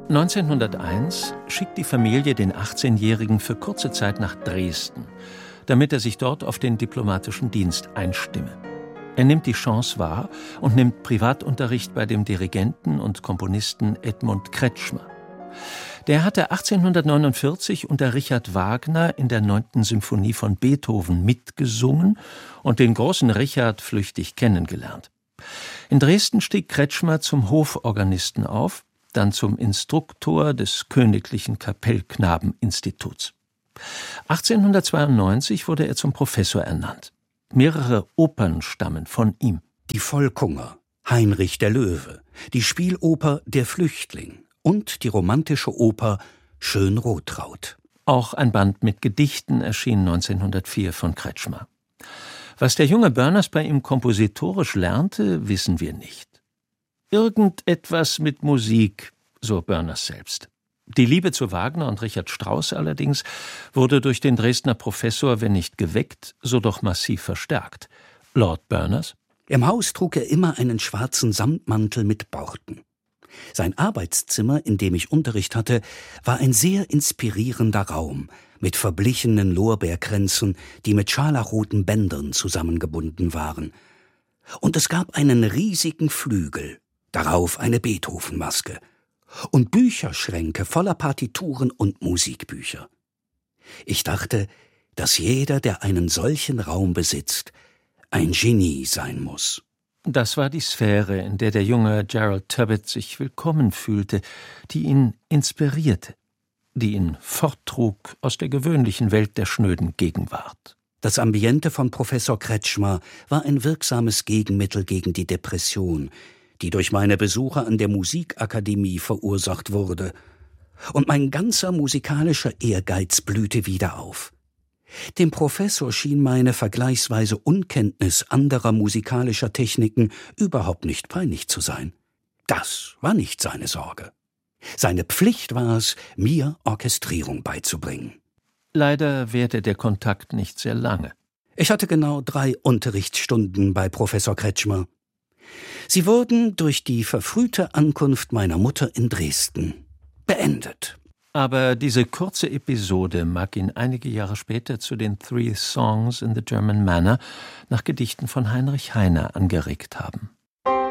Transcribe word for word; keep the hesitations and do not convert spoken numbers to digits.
neunzehnhunderteins schickt die Familie den achtzehnjährigen für kurze Zeit nach Dresden, damit er sich dort auf den diplomatischen Dienst einstimme. Er nimmt die Chance wahr und nimmt Privatunterricht bei dem Dirigenten und Komponisten Edmund Kretschmer. Der hatte achtzehnhundertneunundvierzig unter Richard Wagner in der neunten Symphonie von Beethoven mitgesungen und den großen Richard flüchtig kennengelernt. In Dresden stieg Kretschmer zum Hoforganisten auf, dann zum Instruktor des Königlichen Kapellknaben-Instituts. achtzehnhundertzweiundneunzig wurde er zum Professor ernannt. Mehrere Opern stammen von ihm. Die Volkunger, Heinrich der Löwe, die Spieloper Der Flüchtling und die romantische Oper Schönrotraut. Auch ein Band mit Gedichten erschien neunzehnhundertvier von Kretschmer. Was der junge Berners bei ihm kompositorisch lernte, wissen wir nicht. Irgendetwas mit Musik, so Berners selbst. Die Liebe zu Wagner und Richard Strauss allerdings wurde durch den Dresdner Professor, wenn nicht geweckt, so doch massiv verstärkt. Lord Berners? Im Haus trug er immer einen schwarzen Samtmantel mit Borten. Sein Arbeitszimmer, in dem ich Unterricht hatte, war ein sehr inspirierender Raum mit verblichenen Lorbeerkränzen, die mit scharlachroten Bändern zusammengebunden waren. Und es gab einen riesigen Flügel, darauf eine Beethoven-Maske und Bücherschränke voller Partituren und Musikbücher. Ich dachte, dass jeder, der einen solchen Raum besitzt, ein Genie sein muss. Das war die Sphäre, in der der junge Gerald Tubbett sich willkommen fühlte, die ihn inspirierte, die ihn forttrug aus der gewöhnlichen Welt der schnöden Gegenwart. Das Ambiente von Professor Kretschmer war ein wirksames Gegenmittel gegen die Depression, die durch meine Besuche an der Musikakademie verursacht wurde. Und mein ganzer musikalischer Ehrgeiz blühte wieder auf. Dem Professor schien meine vergleichsweise Unkenntnis anderer musikalischer Techniken überhaupt nicht peinlich zu sein. Das war nicht seine Sorge. Seine Pflicht war es, mir Orchestrierung beizubringen. Leider währte der Kontakt nicht sehr lange. Ich hatte genau drei Unterrichtsstunden bei Professor Kretschmer. Sie wurden durch die verfrühte Ankunft meiner Mutter in Dresden beendet. Aber diese kurze Episode mag ihn einige Jahre später zu den Three Songs in the German Manner nach Gedichten von Heinrich Heine angeregt haben.